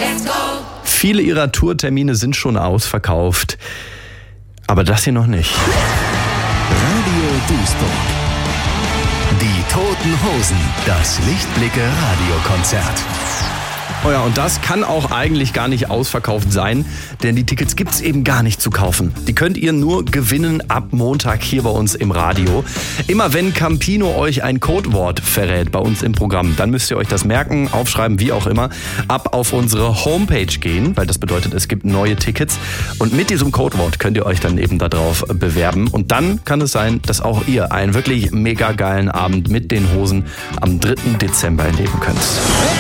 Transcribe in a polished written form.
Viele ihrer Tourtermine sind schon ausverkauft, aber das hier noch nicht. Radio Duisburg. Die Toten Hosen, das Lichtblicke-Radiokonzert. Oh ja, und das kann auch eigentlich gar nicht ausverkauft sein, denn die Tickets gibt's eben gar nicht zu kaufen. Die könnt ihr nur gewinnen ab Montag hier bei uns im Radio. Immer wenn Campino euch ein Codewort verrät bei uns im Programm, dann müsst ihr euch das merken, aufschreiben, wie auch immer, ab auf unsere Homepage gehen, weil das bedeutet, es gibt neue Tickets. Und mit diesem Codewort könnt ihr euch dann eben darauf bewerben. Und dann kann es sein, dass auch ihr einen wirklich mega geilen Abend mit den Hosen am 3. Dezember erleben könnt.